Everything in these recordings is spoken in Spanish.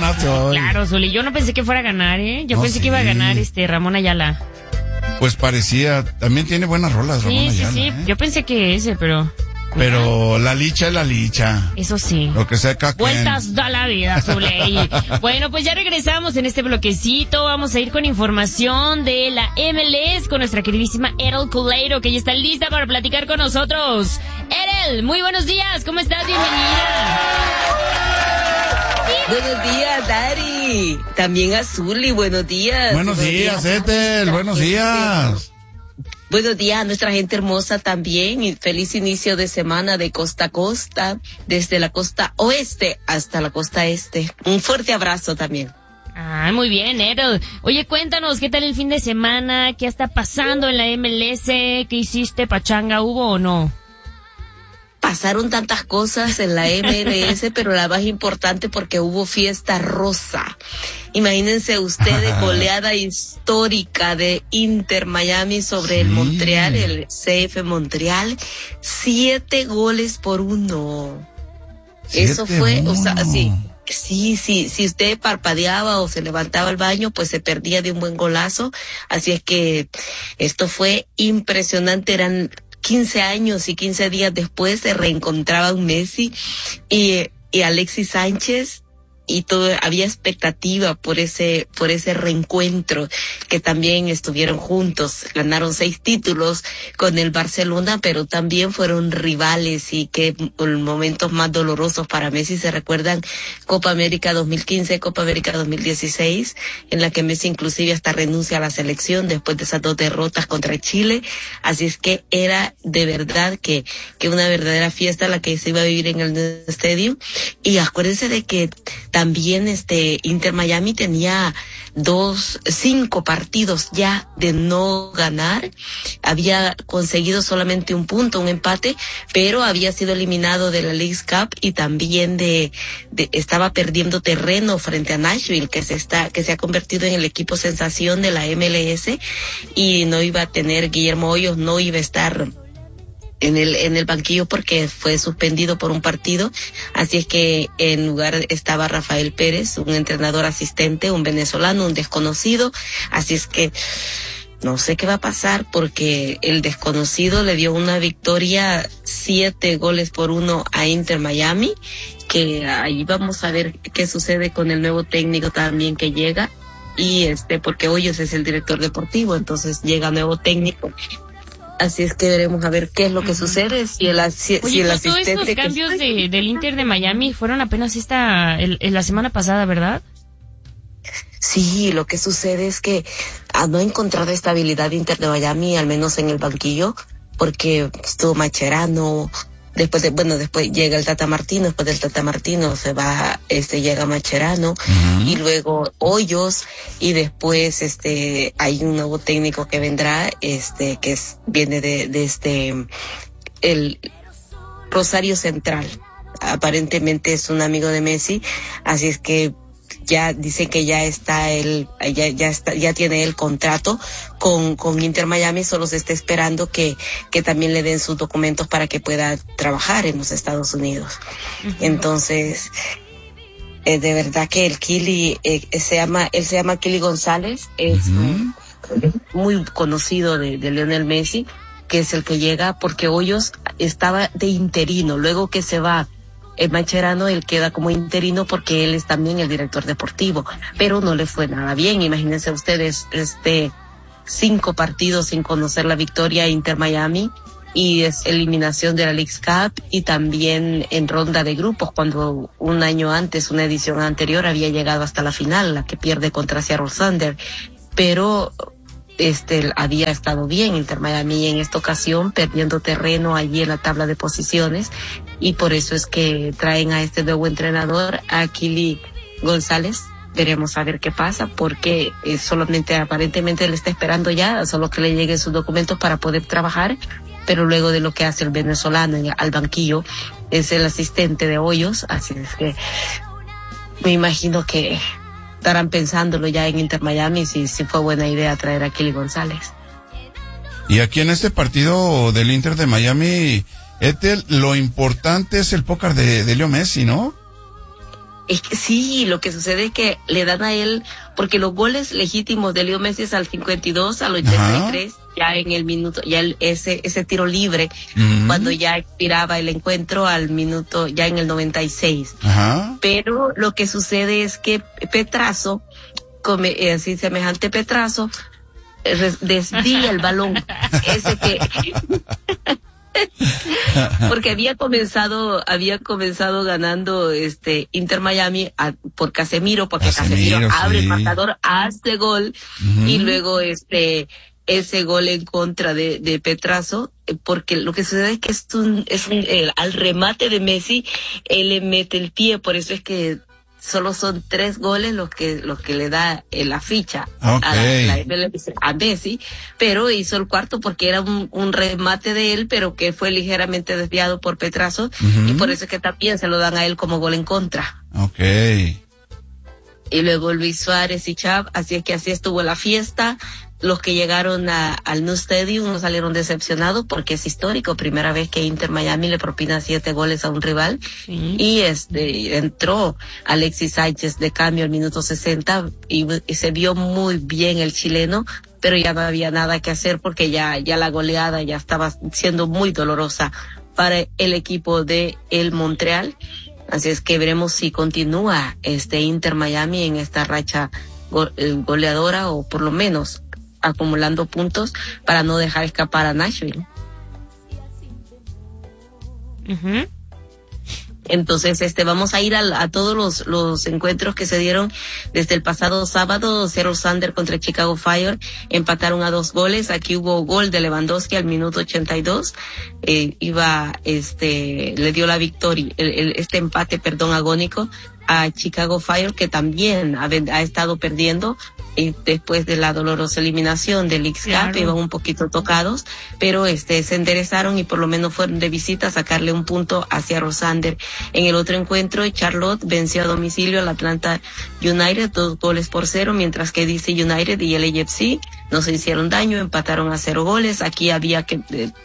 ganaste hoy. Claro, Zuli, yo no pensé que fuera a ganar, Yo pensé que iba a ganar Ramón Ayala. Pues parecía, también tiene buenas rolas, Ramón Ayala. Sí, yo pensé que ese, pero... Pero la licha es la licha. Eso sí. Lo que sea caquen. Vueltas da la vida, Zuley. Bueno, pues ya regresamos en este bloquecito. Vamos a ir con información de la MLS con nuestra queridísima Erel Culeiro, que ya está lista para platicar con nosotros. Erel, muy buenos días. ¿Cómo estás? Bienvenida. Buenos días, Dari. También a Zuli, buenos días. Buenos días, Ethel. Buenos días. Buenos días a nuestra gente hermosa también y feliz inicio de semana de costa a costa, desde la costa oeste hasta la costa este. Un fuerte abrazo también. Ah, muy bien, Erel. Oye, cuéntanos, ¿qué tal el fin de semana? ¿Qué está pasando en la MLS? ¿Qué hiciste? ¿Pachanga hubo o no? Pasaron tantas cosas en la MLS, pero la más importante porque hubo fiesta rosa. Imagínense ustedes, goleada histórica de Inter Miami sobre el Montreal, el CF Montreal, 7-1. Eso fue, o sea, sí, si usted parpadeaba o se levantaba al baño, pues se perdía de un buen golazo. Así es que esto fue impresionante, eran 15 años y 15 días después se reencontraban Messi y Alexis Sánchez, y todo, había expectativa por ese reencuentro, que también estuvieron juntos, ganaron 6 títulos con el Barcelona, pero también fueron rivales, y que los momentos más dolorosos para Messi se recuerdan Copa América 2015, Copa América 2016, en la que Messi inclusive hasta renuncia a la selección después de esas 2 derrotas contra Chile. Así es que era de verdad que una verdadera fiesta la que se iba a vivir en el estadio. Y acuérdense de que también Inter Miami tenía 5 partidos ya de no ganar. Había conseguido solamente un punto, un empate, pero había sido eliminado de la Leagues Cup y también estaba perdiendo terreno frente a Nashville, que se ha convertido en el equipo sensación de la MLS, y no iba a tener, Guillermo Hoyos no iba a estar en el banquillo porque fue suspendido por un partido. Así es que en lugar estaba Rafael Pérez, un entrenador asistente, un venezolano, un desconocido. Así es que no sé qué va a pasar, porque el desconocido le dio una victoria 7-1 a Inter Miami, que ahí vamos a ver qué sucede con el nuevo técnico también que llega, y porque Hoyos es el director deportivo, entonces llega nuevo técnico. Así es que veremos a ver qué es lo que sucede, si el asistente... Todos estos cambios del Inter de Miami fueron apenas la semana pasada, ¿verdad? Sí, lo que sucede es que no ha encontrado estabilidad Inter de Miami, al menos en el banquillo, porque estuvo Mascherano, después llega el Tata Martino, después del Tata Martino se va, llega Mascherano, y luego Hoyos, y después hay un nuevo técnico que vendrá, viene de el Rosario Central. Aparentemente es un amigo de Messi, así es que ya dice que ya tiene el contrato con Inter Miami, solo se está esperando que también le den sus documentos para que pueda trabajar en los Estados Unidos. Entonces, de verdad que el Kili, él se llama Kili González, es muy conocido de Lionel Messi, que es el que llega, porque Hoyos estaba de interino, luego que se va Mascherano, él queda como interino porque él es también el director deportivo, pero no le fue nada bien. Imagínense ustedes, 5 partidos sin conocer la victoria a Inter Miami, y es eliminación de la Leagues Cup, y también en ronda de grupos, cuando un año antes, una edición anterior, había llegado hasta la final, la que pierde contra Seattle Thunder, pero había estado bien Inter Miami, en esta ocasión perdiendo terreno allí en la tabla de posiciones, y por eso es que traen a este nuevo entrenador, a Kili González. Veremos a ver qué pasa, porque solamente aparentemente le está esperando ya, solo que le lleguen sus documentos para poder trabajar, pero luego de lo que hace el venezolano al banquillo, es el asistente de Hoyos, así es que me imagino que estarán pensándolo ya en Inter Miami, si fue buena idea traer a Kili González. Y aquí en este partido del Inter de Miami, Ethel, lo importante es el póker de Leo Messi, ¿no? Es que sí, lo que sucede es que le dan a él, porque los goles legítimos de Leo Messi es al 52, al 83, ya en el minuto, ya ese tiro libre, cuando ya expiraba el encuentro al minuto, ya en el 96. Pero lo que sucede es que Petrazo, así semejante Petrazo, desvía el balón, ese que... porque había comenzado ganando Inter Miami por Casemiro, porque Casemiro abre el marcador, hace gol, y luego ese gol en contra de Petrazo, porque lo que sucede es que al remate de Messi, él le mete el pie, por eso es que solo son 3 goles los que le da la ficha a Messi, pero hizo el cuarto porque era un remate de él, pero que fue ligeramente desviado por Petrazo, y por eso es que también se lo dan a él como gol en contra. Y luego Luis Suárez y Xavi, así es que así estuvo la fiesta. Los que llegaron al New Stadium no salieron decepcionados porque es histórico, primera vez que Inter Miami le propina 7 goles a un rival. Y entró Alexis Sánchez de cambio al minuto 60 y se vio muy bien el chileno, pero ya no había nada que hacer porque ya la goleada ya estaba siendo muy dolorosa para el equipo de el Montreal. Así es que veremos si continúa Inter Miami en esta racha goleadora, o por lo menos acumulando puntos para no dejar escapar a Nashville. Entonces, vamos a ir a todos los encuentros que se dieron desde el pasado sábado. Seattle Sounders contra Chicago Fire empataron a 2 goles. Aquí hubo gol de Lewandowski al minuto 82. Le dio la victoria, este empate, agónico a Chicago Fire, que también ha estado perdiendo después de la dolorosa eliminación del Leagues Cup. Iban un poquito tocados, pero se enderezaron y por lo menos fueron de visita a sacarle un punto hacia Rosander. En el otro encuentro, Charlotte venció a domicilio al Atlanta United 2-0, mientras que DC United y el LAFC no se hicieron daño, empataron a 0 goles. Aquí había que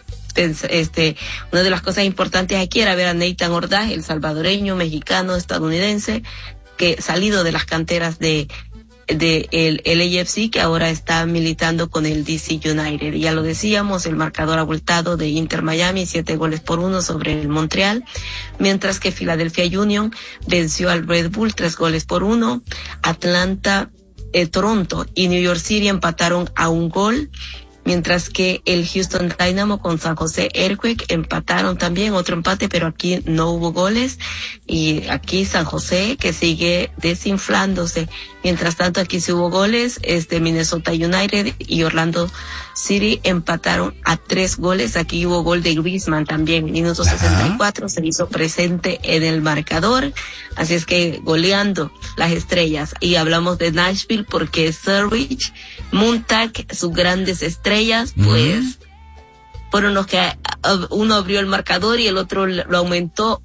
una de las cosas importantes aquí era ver a Nathan Ordaz, el salvadoreño, mexicano, estadounidense, que salido de las canteras de el LAFC, que ahora está militando con el DC United. Ya lo decíamos, el marcador abultado de Inter Miami, 7-1 sobre el Montreal, mientras que Philadelphia Union venció al Red Bull 3-1. Atlanta, Toronto y New York City empataron a 1 gol. Mientras que el Houston Dynamo con San Jose Earthquake empataron también, otro empate, pero aquí no hubo goles. Y aquí San Jose, que sigue desinflándose. Mientras tanto, aquí sí hubo goles. Minnesota United y Orlando City empataron a 3 goles. Aquí hubo gol de Griezmann también. Minuto 64 se hizo presente en el marcador. Así es que goleando las estrellas. Y hablamos de Nashville porque Surridge, Montag, sus grandes estrellas, pues fueron los que uno abrió el marcador y el otro lo aumentó.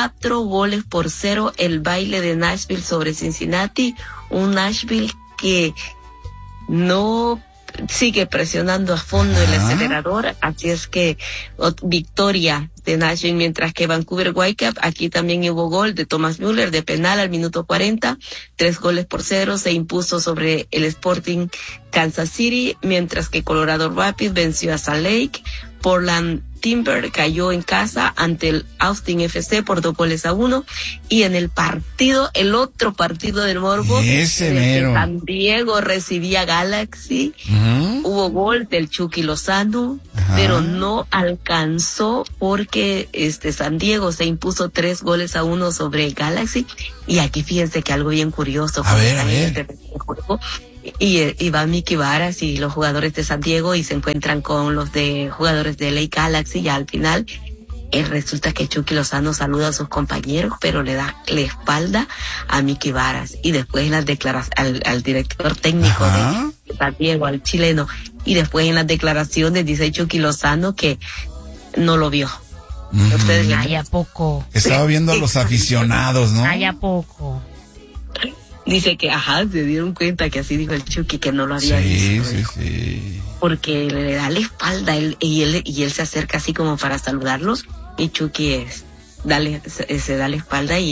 4-0 el baile de Nashville sobre Cincinnati, un Nashville que no sigue presionando a fondo el acelerador, así es que victoria de Nashville, mientras que Vancouver Whitecaps, aquí también hubo gol de Thomas Müller de penal al minuto 40, 3-0 se impuso sobre el Sporting Kansas City, mientras que Colorado Rapids venció a Salt Lake. Portland Timber cayó en casa ante el Austin FC por 2-1, y en el otro partido del morbo, San Diego recibía Galaxy, hubo gol del Chucky Lozano, pero no alcanzó porque San Diego se impuso 3-1 sobre Galaxy. Y aquí fíjense que algo bien curioso. A ver. Juego. Y va Mickey Varas y los jugadores de San Diego y se encuentran con los jugadores de LA Galaxy, y al final resulta que Chucky Lozano saluda a sus compañeros, pero le da la espalda a Mickey Varas, y después en las declaraciones al director técnico de San Diego, al chileno, y después en las declaraciones dice Chucky Lozano que no lo vio. Ustedes Ay, ¿a poco? Estaba viendo a los aficionados, ¿no? Ay, ¿a poco? Dice que, se dieron cuenta que así dijo el Chucky, que no lo había visto. Sí. Porque le da la espalda y él se acerca así como para saludarlos, y Chucky se da la espalda y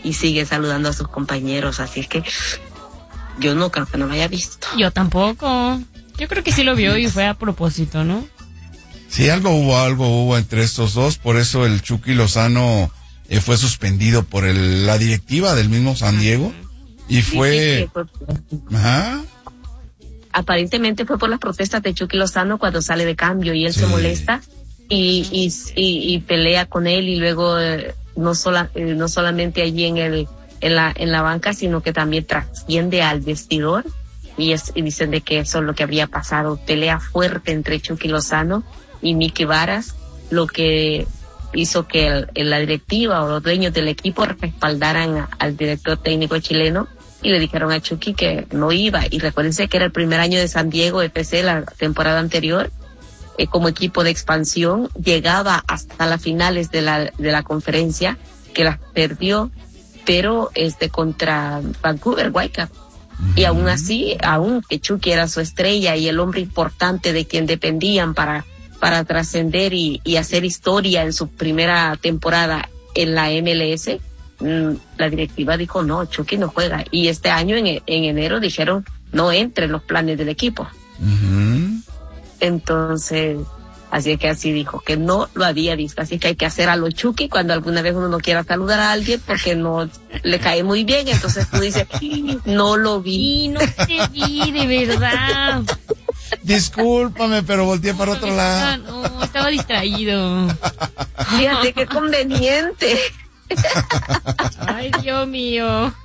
y sigue saludando a sus compañeros, así es que yo no creo que no lo haya visto. Yo tampoco. Yo creo que sí lo vio y fue a propósito, ¿no? Sí, algo hubo entre estos dos, por eso el Chucky Lozano fue suspendido por la directiva del mismo San Diego y fue... Ajá. Aparentemente fue por las protestas de Chucky Lozano cuando sale de cambio y él se molesta y pelea con él y luego no solamente allí en la banca, sino que también trasciende al vestidor y dicen de que eso es lo que había pasado, pelea fuerte entre Chucky Lozano y Mickey Varas, lo que hizo que la directiva o los dueños del equipo respaldaran al director técnico chileno y le dijeron a Chucky que no iba. Y recuérdense que era el primer año de San Diego FC, la temporada anterior, como equipo de expansión, llegaba hasta las finales de la conferencia, que las perdió, pero contra Vancouver Whitecaps. Y aún así, aún que Chucky era su estrella y el hombre importante de quien dependían para trascender y hacer historia en su primera temporada en la MLS, la directiva dijo no, Chucky no juega, y este año en enero dijeron no entre en los planes del equipo. Entonces así que así dijo que no lo había visto, así que hay que hacer a lo Chucky cuando alguna vez uno no quiera saludar a alguien porque no le cae muy bien, entonces tú dices no lo vi. Y no te vi, de verdad. Discúlpame, pero volteé para otro lado. No, estaba distraído. Fíjate qué conveniente. Ay, Dios mío.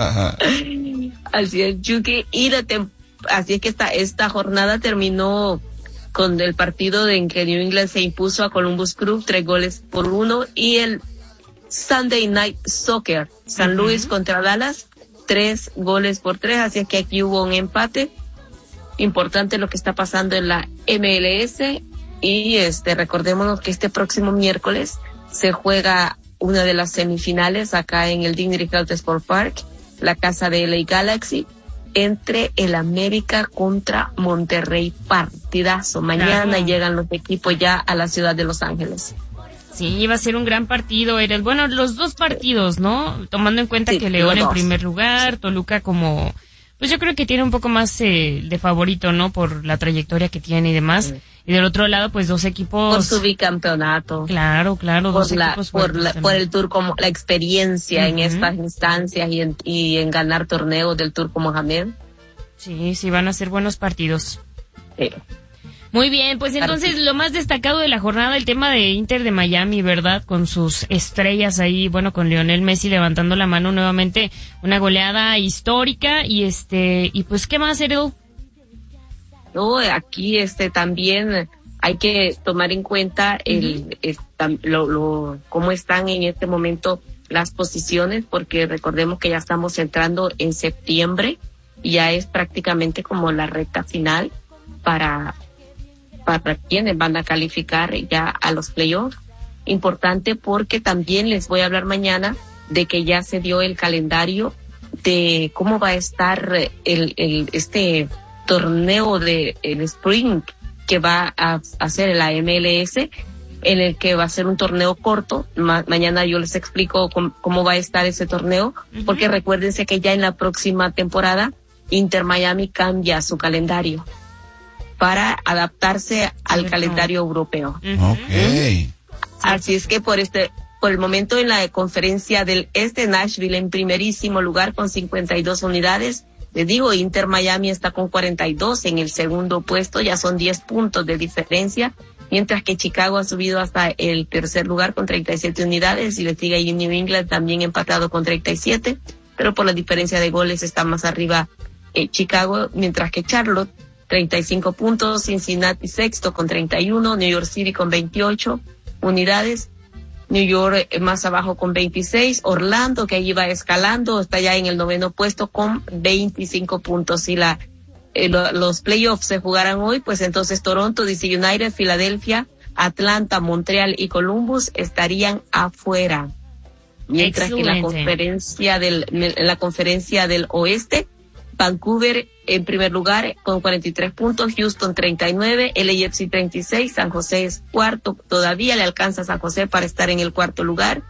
Así es, Chucky. Así es que esta jornada terminó con el partido en que New England se impuso a Columbus Crew 3-1 y el Sunday Night Soccer, San Luis contra Dallas, 3-3, así es que aquí hubo un empate. Importante lo que está pasando en la MLS y recordémonos que este próximo miércoles se juega una de las semifinales acá en el Dignity Health Sport Park, la casa de LA Galaxy, entre el América contra Monterrey. Partidazo. Mañana llegan los equipos ya a la ciudad de Los Ángeles. Sí, iba a ser un gran partido. Bueno, los dos partidos, ¿no? Tomando en cuenta que León en primer lugar, Toluca como... Pues yo creo que tiene un poco más de favorito, ¿no? Por la trayectoria que tiene y demás. Sí. Y del otro lado, pues dos equipos... Por su bicampeonato. Claro, dos equipos por el Tour, como la experiencia en estas instancias y en ganar torneos del Tour como Mohamed. Sí, van a ser buenos partidos. Sí. Muy bien, pues entonces lo más destacado de la jornada, el tema de Inter de Miami, ¿verdad? Con sus estrellas ahí, bueno, con Lionel Messi levantando la mano nuevamente, una goleada histórica y pues, ¿qué más, Errol? No, aquí también hay que tomar en cuenta cómo están en este momento las posiciones, porque recordemos que ya estamos entrando en septiembre y ya es prácticamente como la recta final para quienes van a calificar ya a los playoffs. Importante porque también les voy a hablar mañana de que ya se dio el calendario de cómo va a estar este torneo de el Spring que va a hacer la MLS, en el que va a ser un torneo corto. Mañana yo les explico cómo va a estar ese torneo, porque recuérdense que ya en la próxima temporada Inter Miami cambia su calendario para adaptarse al calendario europeo. Okay. Así es que por el momento en la conferencia del Nashville en primerísimo lugar con 52 unidades. Les digo, Inter Miami está con 42 en el segundo puesto, ya son 10 puntos de diferencia, mientras que Chicago ha subido hasta el tercer lugar con 37 unidades y le sigue ahí New England también empatado con 37, pero por la diferencia de goles está más arriba Chicago, mientras que Charlotte 35 puntos, Cincinnati sexto con 31, New York City con 28 unidades, New York más abajo con 26, Orlando, que allí va escalando, está ya en el noveno puesto con 25 puntos. Si los playoffs se jugaran hoy, pues entonces Toronto, DC United, Filadelfia, Atlanta, Montreal y Columbus estarían afuera. Mientras que la conferencia del oeste, Vancouver en primer lugar con 43 puntos, Houston 39, LAFC 36, San José es cuarto, todavía le alcanza a San José para estar en el cuarto lugar,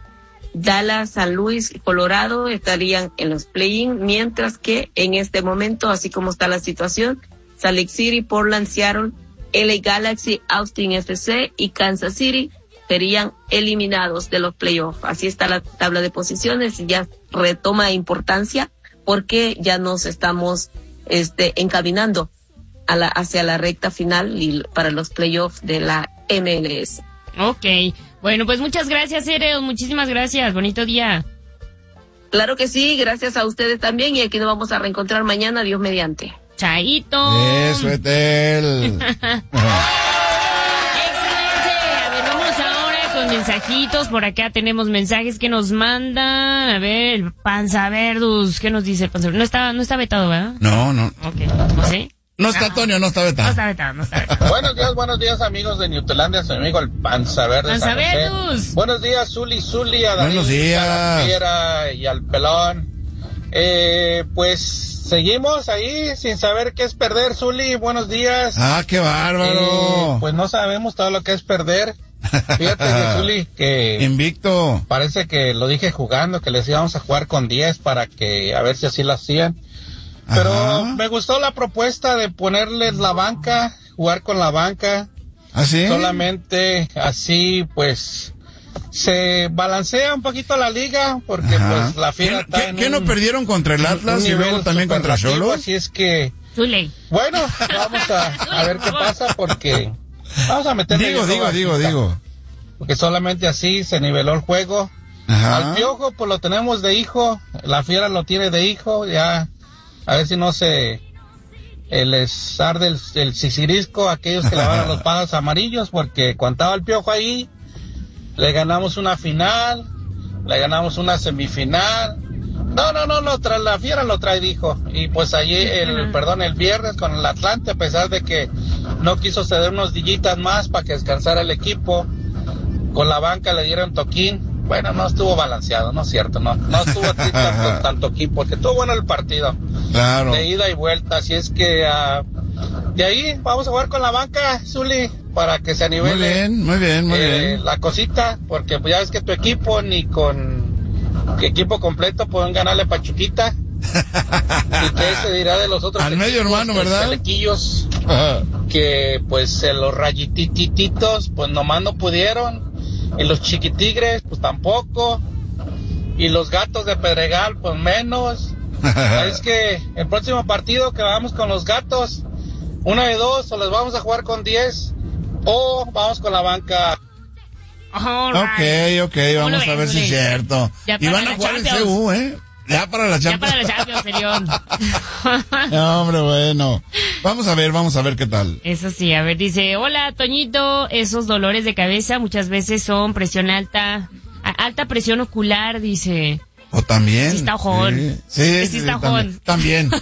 Dallas, San Luis y Colorado estarían en los play-in, mientras que en este momento, así como está la situación, Salt Lake City, Portland, Seattle, LA Galaxy, Austin FC y Kansas City serían eliminados de los playoffs. Así está la tabla de posiciones y ya retoma importancia porque ya nos estamos encaminando hacia la recta final y para los playoffs de la MLS. Ok. Bueno, pues muchas gracias, Erel. Muchísimas gracias. Bonito día. Claro que sí. Gracias a ustedes también. Y aquí nos vamos a reencontrar mañana, Dios mediante. Chaito. Eso, Etel. Excelente. A ver, vamos ahora con mensajitos. Por acá tenemos mensajes que nos mandan. A ver, el Panzaverdus. ¿Qué nos dice el Panzaverdus? No está vetado, ¿verdad? No. Ok. ¿No sé? No está Antonio, no está vetado. No está vetado. Buenos días amigos de Newtelandia, soy mi amigo el Panzaverdus. Buenos días, Zuli, a Darío, buenos días. A la Fiera y al Pelón. Pues seguimos ahí sin saber qué es perder, Zuli, buenos días. Ah, qué bárbaro. Pues no sabemos todo lo que es perder. Fíjate, Zuli, que invicto. Parece que lo dije jugando, que les íbamos a jugar con 10 para que a ver si así lo hacían. Pero me gustó la propuesta de ponerles la banca, jugar con la banca. ¿Ah, sí? Solamente así, pues, se balancea un poquito la liga, porque pues la Fiera está en ¿Qué no perdieron contra el Atlas y luego también contra Xolos? Así es que, bueno, vamos a ver qué pasa, porque vamos a meterle... Digo. Porque solamente así se niveló el juego. Ajá. Al Piojo, pues lo tenemos de hijo, la Fiera lo tiene de hijo, ya... A ver si no se les arde el sisirisco a aquellos que le van a los pájaros amarillos, porque cuando estaba el Piojo ahí, le ganamos una final, le ganamos una semifinal. No, la Fiera lo trae, dijo. Y pues allí, el viernes con el Atlante, a pesar de que no quiso ceder unos dillitas más para que descansara el equipo, con la banca le dieron toquín. Bueno, no estuvo balanceado, no es cierto, no estuvo tanto equipo, porque estuvo bueno el partido. Claro. De ida y vuelta, así es que de ahí vamos a jugar con la banca, Zuli, para que se anivele. Muy bien. La cosita, porque pues ya ves que tu equipo ni con equipo completo pueden ganarle Pachuquita. Y qué se dirá de los otros al medio hermano, ¿verdad? Telequillos, que pues los rayitititos pues nomás no pudieron. Y los chiquitigres, pues tampoco. Y los gatos de Pedregal, pues menos. Es que el próximo partido que vamos con los gatos, una de dos, o les vamos a jugar con 10, o vamos con la banca. Ok, vamos a ver si es cierto. Y van a jugar en CU, ¿eh? Ya para la Champions, Serión. No, hombre, bueno. Vamos a ver qué tal. Eso sí, a ver, dice, hola, Toñito, esos dolores de cabeza muchas veces son presión alta presión ocular, dice. O también. Sí está ojón. Sí, está ojón. También.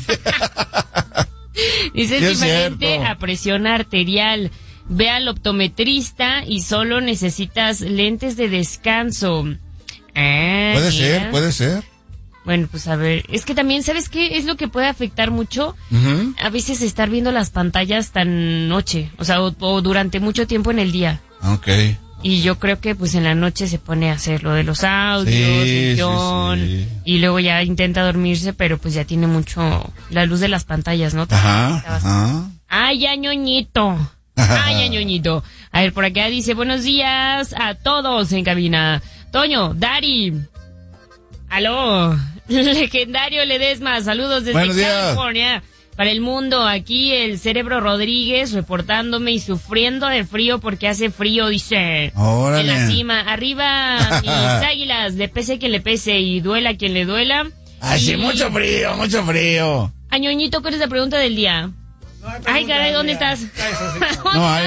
Dice, es diferente a presión arterial. Ve al optometrista y solo necesitas lentes de descanso. Puede ser. Bueno, pues a ver, es que también, ¿sabes qué? Es lo que puede afectar mucho. A veces estar viendo las pantallas tan noche, o sea, o durante mucho tiempo en el día. Ok. Y yo creo que pues en la noche se pone a hacer lo de los audios, el guión, y luego ya intenta dormirse, pero pues ya tiene mucho la luz de las pantallas, ¿no? Ajá. Ay, ya ñoñito. A ver, por acá dice, buenos días a todos en cabina. Toño, Dari. Aló. Legendario Ledesma, saludos desde California. Para el mundo, aquí el Cerebro Rodríguez reportándome y sufriendo de frío porque hace frío, dice. Órale. En la cima, arriba mis águilas, le pese quien le pese y duela quien le duela. Ay, sí, mucho frío. Añoñito, ¿cuál es la pregunta del día? Ay, caray, ¿dónde estás? No hay.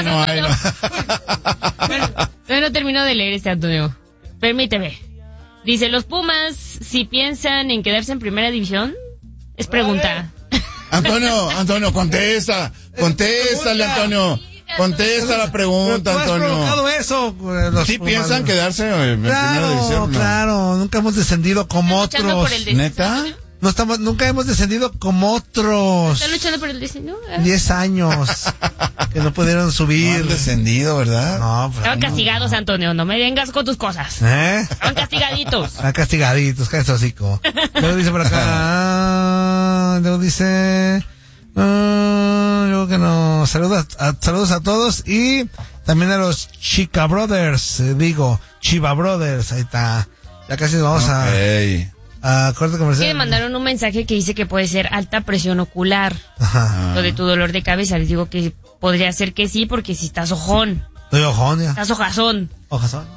No termino de leer Antonio. Permíteme. Dice, ¿los Pumas, si piensan en quedarse en primera división? Es pregunta. Antonio, contéstale, Antonio. Contesta la pregunta, Antonio. ¿Tú has provocado eso? ¿Sí piensan quedarse en primera división? Claro, nunca hemos descendido como otros. ¿Neta? nunca hemos descendido como otros. ¿Están luchando por el descenso? 10 años que no pudieron subir. No han descendido, ¿verdad? No, pues, Estaban castigados, Antonio, no me vengas con tus cosas. Estaban castigaditos. Están castigaditos, cállate hocico. Luego dice por acá, luego dice, luego que no, saludos a todos y también a los Chiva Brothers, ahí está. Ya casi vamos a corte comercial. Que me mandaron un mensaje que dice que puede ser alta presión ocular. Ajá. Lo de tu dolor de cabeza. Les digo que podría ser que sí, porque si estás ojón. Estoy ojón ya. Estás hojazón. Ojazón.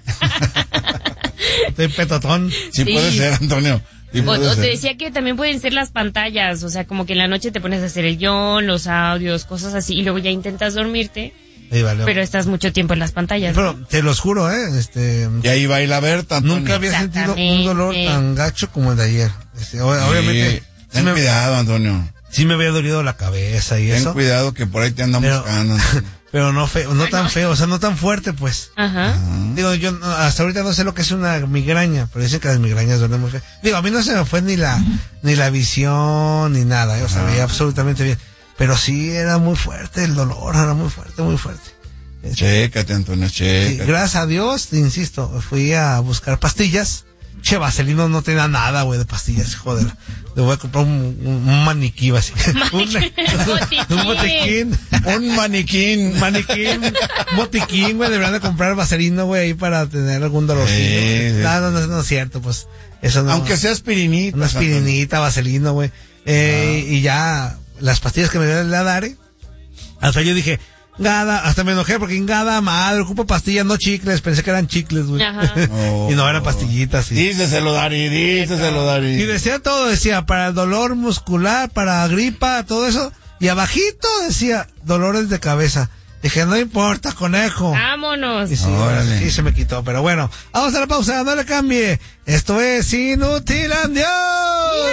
Estoy petotón. Sí puede ser, Antonio. Sí O te decía que también pueden ser las pantallas. O sea, como que en la noche te pones a hacer el guión, los audios, cosas así. Y luego ya intentas dormirte. Vale. Pero estás mucho tiempo en las pantallas. Pero te los juro, y ahí va a ir a ver tanto. Nunca había sentido un dolor tan gacho como el de ayer. Obviamente. Ten cuidado, Antonio. Sí me había dolido la cabeza y eso. Ten cuidado que por ahí te andan buscando. Pero no feo, no tan feo, o sea, no tan fuerte, pues. Ajá. Digo, yo hasta ahorita no sé lo que es una migraña, pero dicen que las migrañas duelen muy feo. Digo, a mí no se me fue ni la visión ni nada, o sea, veía absolutamente bien. Pero sí era muy fuerte el dolor, era muy fuerte, muy fuerte. Chécate, Antonio, chécate. Sí, gracias a Dios, te insisto, fui a buscar pastillas. Che, Vaselino no tenía nada, güey, de pastillas, joder. Le voy a comprar un maniquí, así. Un botiquín. Un maniquín. Botiquín, güey, deberían de comprar Vaselino, güey, ahí para tener algún dolorcillo. Sí. No es cierto, pues. Eso no. Aunque sea aspirinita. Una aspirinita, Vaselino, güey. Y ya, las pastillas que me dio la Dare, hasta yo dije, Gada, hasta me enojé porque Gada, madre, ocupo pastillas, no chicles, pensé que eran chicles, güey. Y no eran pastillitas. Sí. Díceselo, Dari. Y decía todo, decía, para el dolor muscular, para gripa, todo eso. Y abajito decía, dolores de cabeza. Dije, no importa, conejo. Vámonos. Y sí, se me quitó, pero bueno. Vamos a la pausa, no le cambie. Esto es Inutilandia.